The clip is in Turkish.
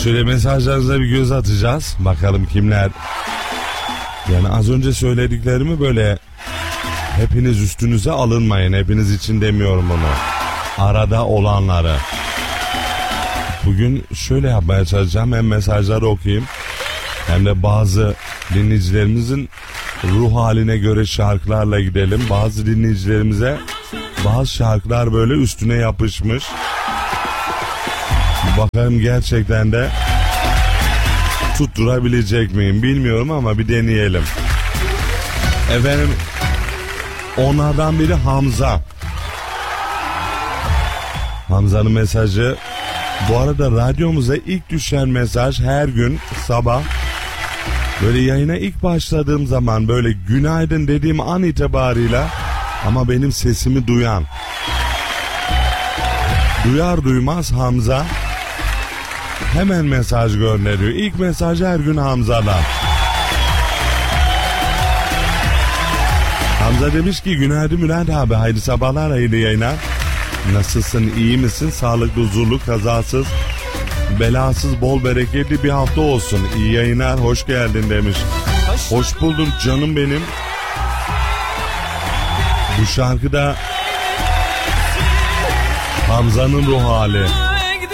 Şöyle mesajlarınıza bir göz atacağız. Bakalım kimler. Yani az önce söylediklerimi böyle hepiniz üstünüze alınmayın. Hepiniz için demiyorum bunu. Arada olanları. Bugün şöyle yapmaya çalışacağım. Hem mesajları okuyayım hem de bazı dinleyicilerimizin ruh haline göre şarkılarla gidelim. Bazı dinleyicilerimize bazı şarkılar böyle üstüne yapışmış. Bakalım gerçekten de tutturabilecek miyim bilmiyorum ama bir deneyelim. Efendim, onlardan biri Hamza. Hamza'nın mesajı. Bu arada radyomuza ilk düşen mesaj her gün sabah böyle yayına ilk başladığım zaman böyle günaydın dediğim an itibarıyla ama benim sesimi duyan, duyar duymaz Hamza hemen mesaj gönderiyor. İlk mesaj her gün Hamza'dan. Hamza demiş ki günaydın Bülent abi, hayırlı sabahlar, hayırlı yayınlar. Nasılsın, iyi misin? Sağlıklı, huzurlu, kazasız, belasız, bol bereketli bir hafta olsun. İyi yayınlar, hoş geldin demiş. Hoş buldum canım benim. Bu şarkıda Hamza'nın ruh hali.